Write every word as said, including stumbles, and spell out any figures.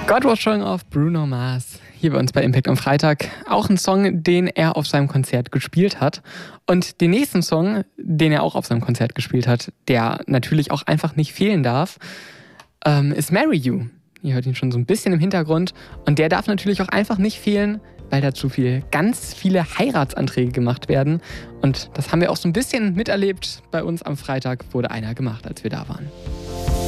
God Was Showing Off, Bruno Mars, hier bei uns bei Impact am Freitag. Auch ein Song, den er auf seinem Konzert gespielt hat. Und den nächsten Song, den er auch auf seinem Konzert gespielt hat, der natürlich auch einfach nicht fehlen darf, ähm, ist Marry You. Ihr hört ihn schon so ein bisschen im Hintergrund. Und der darf natürlich auch einfach nicht fehlen, weil dazu viel, ganz viele Heiratsanträge gemacht werden. Und das haben wir auch so ein bisschen miterlebt. Bei uns am Freitag wurde einer gemacht, als wir da waren.